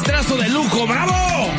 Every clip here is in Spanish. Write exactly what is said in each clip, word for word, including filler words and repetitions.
maestrazo de lujo, ¡bravo!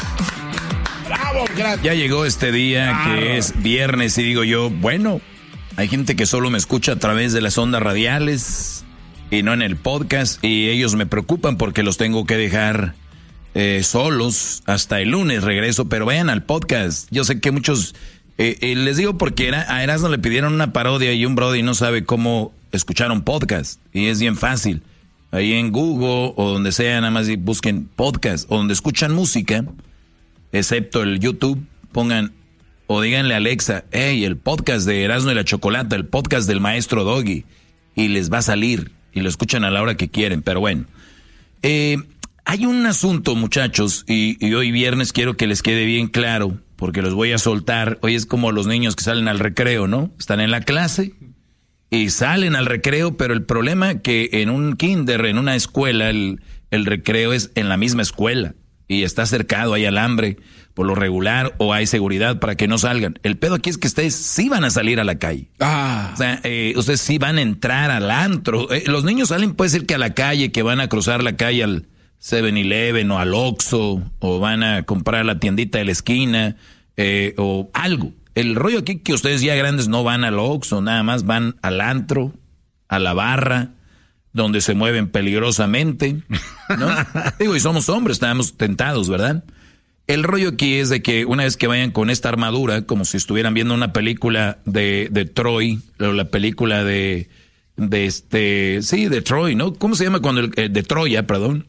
¡Bravo! Gracias. Ya llegó este día claro. que es viernes y digo yo, bueno, hay gente que solo me escucha a través de las ondas radiales y no en el podcast y ellos me preocupan porque los tengo que dejar eh, solos hasta el lunes regreso, pero vayan al podcast. Yo sé que muchos, eh, eh, les digo porque era, a Erasmo le pidieron una parodia y un brody no sabe cómo escuchar un podcast y es bien fácil. Ahí en Google o donde sea, nada más busquen podcast o donde escuchan música, excepto el YouTube, pongan o díganle a Alexa, hey, el podcast de Erasmo y la Chocolata, el podcast del maestro Doggy, y les va a salir y lo escuchan a la hora que quieren, pero bueno. Eh, hay un asunto, muchachos, y, y hoy viernes quiero que les quede bien claro, porque los voy a soltar. Hoy es como los niños que salen al recreo, ¿no? Están en la clase y salen al recreo, pero el problema que en un kinder, en una escuela, el, el recreo es en la misma escuela y está cercado, hay alambre por lo regular o hay seguridad para que no salgan. El pedo aquí es que ustedes sí van a salir a la calle. Ah. O sea, eh, ustedes sí van a entrar al antro. Eh, los niños salen, puede ser que a la calle, que van a cruzar la calle al seven eleven o al Oxxo o van a comprar a la tiendita de la esquina eh, o algo. El rollo aquí que ustedes ya grandes no van al Oxxo, nada más van al antro, a la barra, donde se mueven peligrosamente, ¿no? Digo, y somos hombres, estamos tentados, ¿verdad? El rollo aquí es de que una vez que vayan con esta armadura, como si estuvieran viendo una película de, de Troy, o la película de, de este, sí, de Troy, ¿no? ¿Cómo se llama cuando el, eh, de Troya, perdón?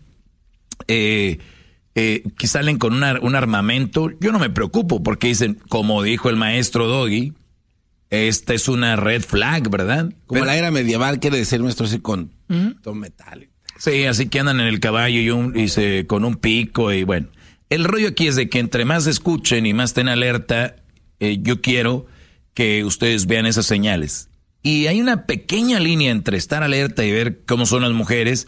Eh... Eh, que salen con una, un armamento, yo no me preocupo porque dicen, como dijo el maestro Doggy, esta es una red flag, ¿verdad? Como Pero, la era medieval, quiere decir nuestro así con ¿Mm? todo metal. Sí, así que andan en el caballo y, un, y se, con un pico y bueno. El rollo aquí es de que entre más escuchen y más estén alerta, eh, yo quiero que ustedes vean esas señales. Y hay una pequeña línea entre estar alerta y ver cómo son las mujeres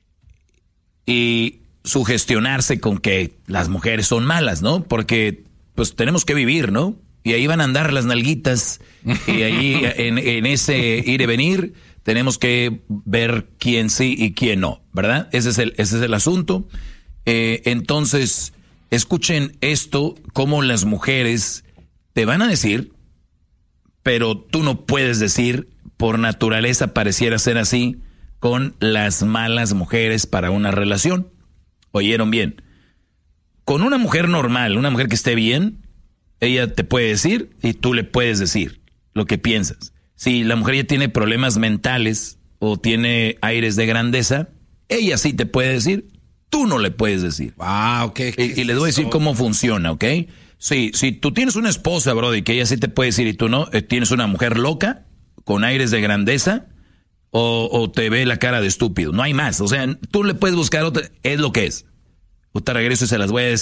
y sugestionarse con que las mujeres son malas, ¿no? Porque pues tenemos que vivir, ¿no? Y ahí van a andar las nalguitas y ahí en, en ese ir y venir tenemos que ver quién sí y quién no, ¿verdad? Ese es el, ese es el asunto. Eh, entonces, escuchen esto, cómo las mujeres te van a decir, pero tú no puedes decir, por naturaleza pareciera ser así, con las malas mujeres para una relación. Oyeron bien. Con una mujer normal, una mujer que esté bien, ella te puede decir y tú le puedes decir lo que piensas. Si la mujer ya tiene problemas mentales o tiene aires de grandeza, ella sí te puede decir, tú no le puedes decir. Ah, ok. Y, y les voy a decir cómo funciona, ¿ok? Sí, si tú tienes una esposa, brody, que ella sí te puede decir y tú no, eh, tienes una mujer loca, con aires de grandeza, O, o te ve la cara de estúpido. No hay más. O sea, tú le puedes buscar otra. Es lo que es. Ahorita regreso y se las voy a